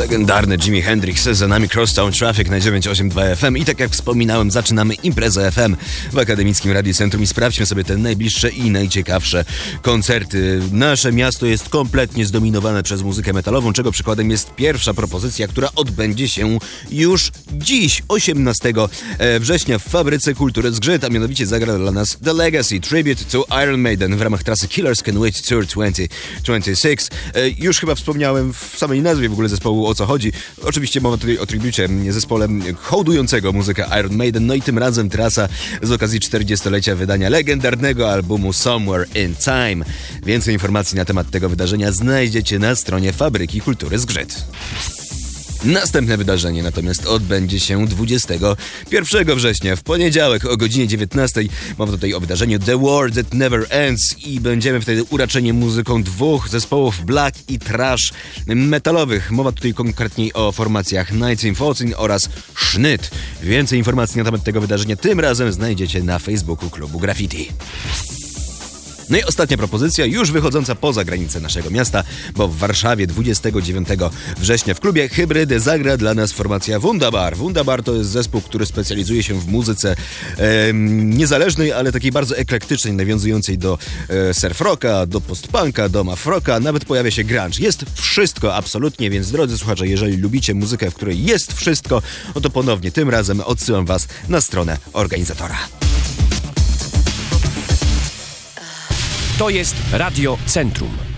Legendarny Jimi Hendrix, za nami Crosstown Traffic na 982 FM i tak jak wspominałem, zaczynamy imprezę FM w Akademickim Radiu Centrum i sprawdźmy sobie te najbliższe i najciekawsze koncerty. Nasze miasto jest kompletnie zdominowane przez muzykę metalową, czego przykładem jest pierwsza propozycja, która odbędzie się już dziś, 18 września w Fabryce Kultury Zgrzyt, a mianowicie zagra dla nas The Legacy Tribute to Iron Maiden w ramach trasy Killers Can Wait Tour 2026. Już chyba wspomniałem w samej nazwie w ogóle zespołu, o co chodzi. Oczywiście mowa tutaj o tribucie, zespole hołdującego muzykę Iron Maiden, no i tym razem trasa z okazji 40-lecia wydania legendarnego albumu Somewhere in Time. Więcej informacji na temat tego wydarzenia znajdziecie na stronie Fabryki Kultury Zgrzyt. Następne wydarzenie natomiast odbędzie się 21 września, w poniedziałek o godzinie 19. Mowa tutaj o wydarzeniu The War That Never Ends i będziemy wtedy uraczeni muzyką dwóch zespołów black i trash metalowych. Mowa tutaj konkretniej o formacjach 1914 oraz Schnytt. Więcej informacji na temat tego wydarzenia tym razem znajdziecie na Facebooku klubu Graffiti. No i ostatnia propozycja, już wychodząca poza granice naszego miasta, bo w Warszawie 29 września w klubie Hybrydy zagra dla nas formacja Wunderbar. Wunderbar to jest zespół, który specjalizuje się w muzyce niezależnej, ale takiej bardzo eklektycznej, nawiązującej do surf rocka, do postpunka, do math rocka, nawet pojawia się grunge. Jest wszystko absolutnie, więc drodzy słuchacze, jeżeli lubicie muzykę, w której jest wszystko, no to ponownie tym razem odsyłam was na stronę organizatora. To jest Radio Centrum.